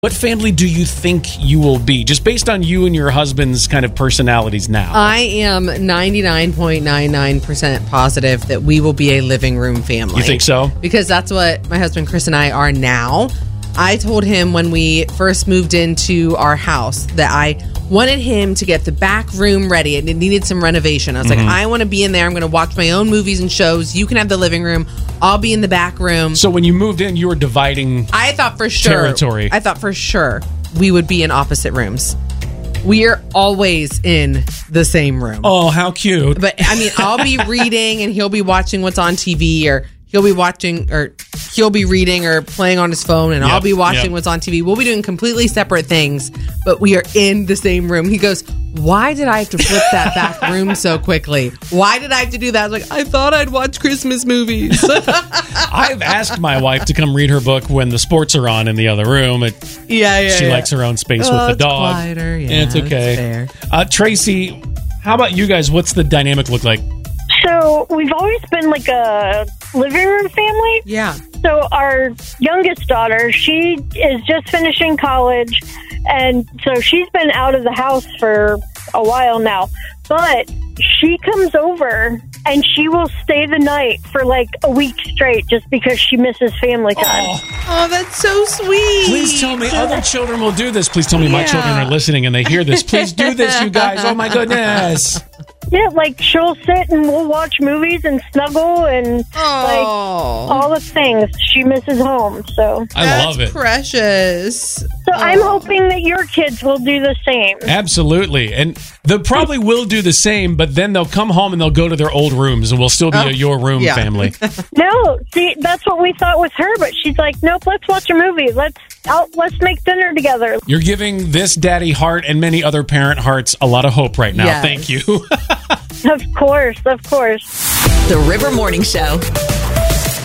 What family do you think you will be, just based on you and your husband's kind of personalities now? I am 99.99% positive that we will be a living room family. You think so? Because that's what my husband Chris and I are now. I told him when we first moved into our house that I wanted him to get the back room ready, and it needed some renovation. I was like, I want to be in there. I'm going to watch my own movies and shows. You can have the living room. I'll be in the back room. So when you moved in, you were dividing I thought for sure territory. I thought for sure we would be in opposite rooms. We are always in the same room. Oh, how cute. But I mean, I'll be reading and he'll be watching what's on TV, or he'll be reading or playing on his phone, and I'll be watching what's on TV. We'll be doing completely separate things, but we are in the same room. He goes, why did I have to flip that back room so quickly? Why did I have to do that? I was like, I thought I'd watch Christmas movies. I've asked my wife to come read her book when the sports are on in the other room. She likes her own space with the dog. Quieter. It's okay. Tracy, how about you guys? What's the dynamic look like? So we've always been like a living room family. Yeah. So our youngest daughter, she is just finishing college, and so she's been out of the house for a while now. But she comes over and she will stay the night for like a week straight just because she misses family time. Oh, that's so sweet. Please tell me other children will do this. Please tell me my children are listening and they hear this. Please do this, you guys. Oh, my goodness. Yeah, like she'll sit and we'll watch movies and snuggle and like all the things. She misses home, so I love it. Precious. So I'm hoping that your kids will do the same. Absolutely. And they probably will do the same, but then they'll come home and they'll go to their old rooms and we'll still be a your room family. No, see, that's what we thought with her, but she's like, nope, let's watch a movie. Let's make dinner together. You're giving this daddy heart and many other parent hearts a lot of hope right now. Yes. Thank you. Of course. The River Morning Show.